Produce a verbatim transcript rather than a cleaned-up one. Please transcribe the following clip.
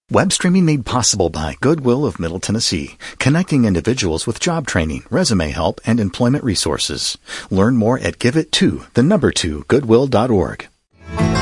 Web streaming made possible by Goodwill of Middle Tennessee, connecting individuals with job training, resume help, and employment resources. Learn more at give it to the number two goodwill dot org.